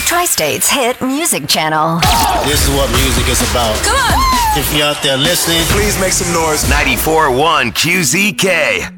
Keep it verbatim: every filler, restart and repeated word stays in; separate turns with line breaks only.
Tri-State's hit music channel.
This is what music is about.
Come on!
If you're out there listening,
please make some noise.
ninety-four point one Q Z K.